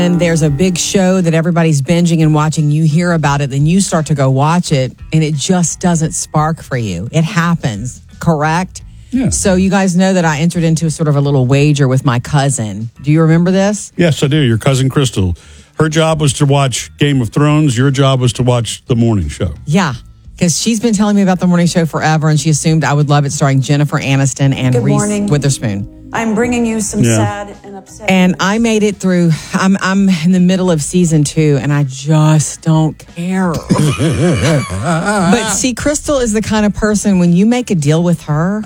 And there's a big show that everybody's binging and watching. You hear about it, then you start to go watch it, and it just doesn't spark for you. It happens, correct? Yeah. So you guys know that I entered into sort of a little wager with my cousin. Do you remember this? Yes, I do. Your cousin Crystal. Her job was to watch Game of Thrones. Your job was to watch the morning show. Yeah, because she's been telling me about the morning show forever, and she assumed I would love it, starring Jennifer Aniston and Good Reese morning. Witherspoon. I'm bringing you some sad and upsetting. And I made it through. I'm in the middle of season 2, and I just don't care. But see, Crystal is the kind of person, when you make a deal with her,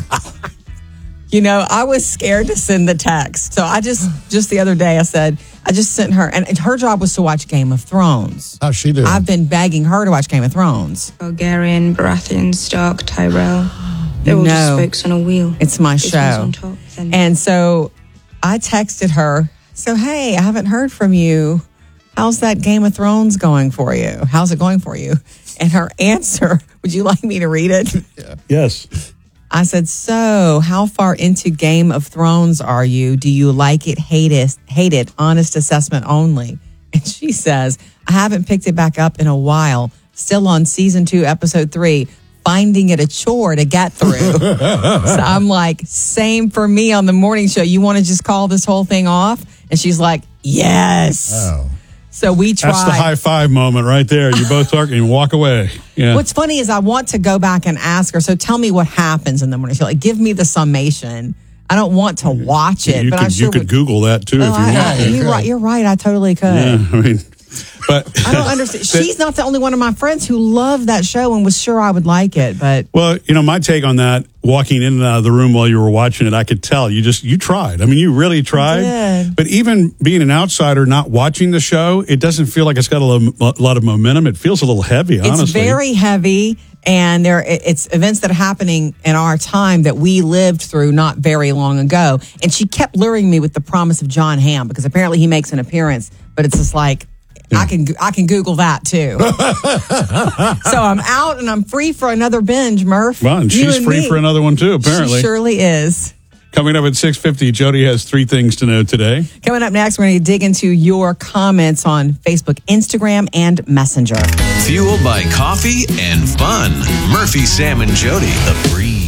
I was scared to send the text. So I just the other day, I just sent her, and her job was to watch Game of Thrones. How's she doing? I've been begging her to watch Game of Thrones. Targaryen, Baratheon, Stark, Tyrell. They're all just spokes on a wheel. It's my This show. one's on top, then- And so I texted her, so, hey, I haven't heard from you. How's that Game of Thrones going for you? How's it going for you? And her answer, would you like me to read it? Yes. I said, so how far into Game of Thrones are you? Do you like it, hate it, honest assessment only? And she says, I haven't picked it back up in a while. Still on season 2, episode 3. Finding it a chore to get through. So I'm like, same for me on the morning show. You want to just call this whole thing off? And she's like, yes. Oh. So we tried. That's the high five moment right there. You both talk and you walk away. Yeah. What's funny is I want to go back and ask her, so tell me what happens in the morning show. Like, give me the summation. I don't want to watch it, but I'm sure you could Google that too if you want. You're right. I totally could. Yeah, I mean, but I don't understand. She's not the only one of my friends who loved that show and was sure I would like it. But well, my take on that, walking in and out of the room while you were watching it, I could tell you tried. I mean, you really tried. did. But even being an outsider, not watching the show, it doesn't feel like it's got a lot of momentum. It feels a little heavy, honestly. It's very heavy, and it's events that are happening in our time that we lived through not very long ago. And she kept luring me with the promise of John Hamm, because apparently he makes an appearance, but it's just like, yeah. I can Google that too. So I'm out and I'm free for another binge, Murph. Well, and she's free for another one too, apparently. She surely is. Coming up at 6:50, Jody has 3 things to know today. Coming up next, we're going to dig into your comments on Facebook, Instagram, and Messenger. Fueled by coffee and fun. Murphy, Sam, and Jody, the Breeze.